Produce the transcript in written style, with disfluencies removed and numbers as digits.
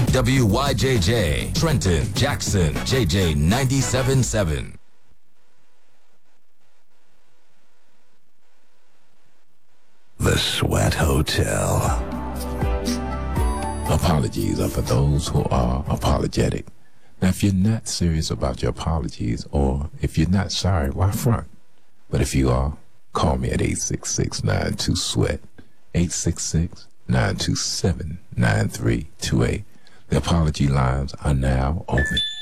WYJJ, Trenton, Jackson, JJ 97.7. The Sweat Hotel. Apologies are for those who are apologetic. Now, if you're not serious about your apologies, or if you're not sorry, why front? But if you are, call me at 866-92-SWEAT, 866-927-9328. The apology lines are now open.